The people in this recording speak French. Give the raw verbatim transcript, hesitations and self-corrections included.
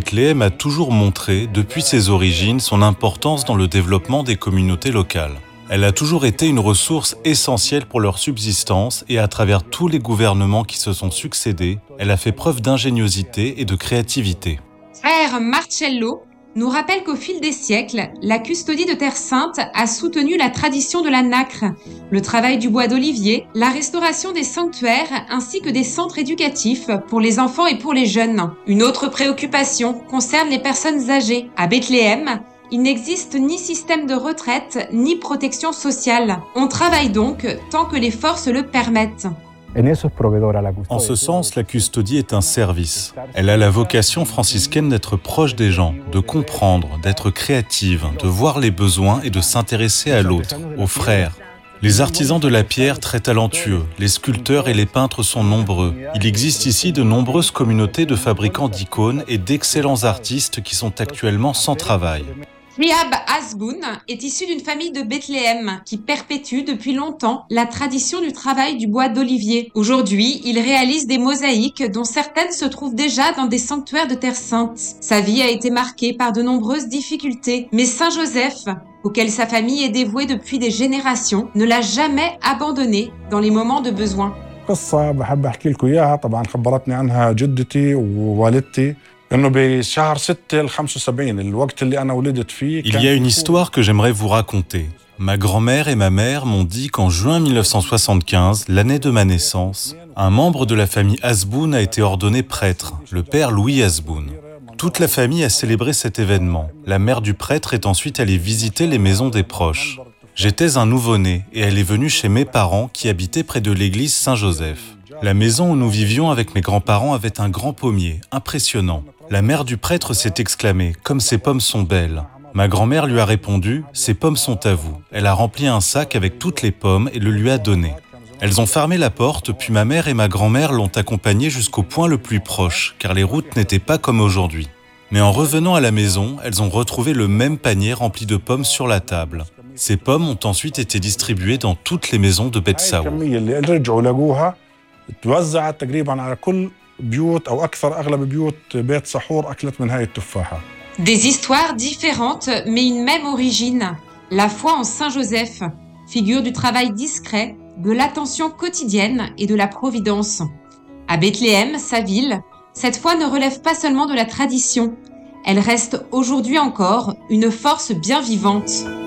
Bethléem a toujours montré, depuis ses origines, son importance dans le développement des communautés locales. Elle a toujours été une ressource essentielle pour leur subsistance et à travers tous les gouvernements qui se sont succédés, elle a fait preuve d'ingéniosité et de créativité. Frère Marcello nous rappelle qu'au fil des siècles, la custodie de Terre Sainte a soutenu la tradition de la nacre, le travail du bois d'olivier, la restauration des sanctuaires ainsi que des centres éducatifs pour les enfants et pour les jeunes. Une autre préoccupation concerne les personnes âgées. À Bethléem, il n'existe ni système de retraite ni protection sociale. On travaille donc tant que les forces le permettent. En ce sens, la custodie est un service. Elle a la vocation franciscaine d'être proche des gens, de comprendre, d'être créative, de voir les besoins et de s'intéresser à l'autre, aux frères. Les artisans de la pierre très talentueux, les sculpteurs et les peintres sont nombreux. Il existe ici de nombreuses communautés de fabricants d'icônes et d'excellents artistes qui sont actuellement sans travail. Riab Hasboun est issu d'une famille de Bethléem qui perpétue depuis longtemps la tradition du travail du bois d'olivier. Aujourd'hui, il réalise des mosaïques dont certaines se trouvent déjà dans des sanctuaires de Terre Sainte. Sa vie a été marquée par de nombreuses difficultés, mais Saint Joseph, auquel sa famille est dévouée depuis des générations, ne l'a jamais abandonné dans les moments de besoin. قصة بحب أحكي لكم إياها طبعاً خبرتني عنها جدتي ووالدتي. Il y a une histoire que j'aimerais vous raconter. Ma grand-mère et ma mère m'ont dit qu'en juin mille neuf cent soixante-quinze, l'année de ma naissance, un membre de la famille Hasboun a été ordonné prêtre, le père Louis Hasboun. Toute la famille a célébré cet événement. La mère du prêtre est ensuite allée visiter les maisons des proches. J'étais un nouveau-né et elle est venue chez mes parents qui habitaient près de l'église Saint-Joseph. La maison où nous vivions avec mes grands-parents avait un grand pommier, impressionnant. La mère du prêtre s'est exclamée « Comme ces pommes sont belles !» Ma grand-mère lui a répondu « Ces pommes sont à vous ». Elle a rempli un sac avec toutes les pommes et le lui a donné. Elles ont fermé la porte, puis ma mère et ma grand-mère l'ont accompagnée jusqu'au point le plus proche, car les routes n'étaient pas comme aujourd'hui. Mais en revenant à la maison, elles ont retrouvé le même panier rempli de pommes sur la table. Ces pommes ont ensuite été distribuées dans toutes les maisons de Beth Saou. توزعت تقريبا على كل بيوت أو أكثر أغلب بيوت بيت سحور أكلت من هاي التفاحة. Des histoires différentes, mais une même origine. La foi en Saint Joseph, figure du travail discret, de l'attention quotidienne et de la providence. À Bethléem, sa ville, cette foi ne relève pas seulement de la tradition. Elle reste aujourd'hui encore une force bien vivante.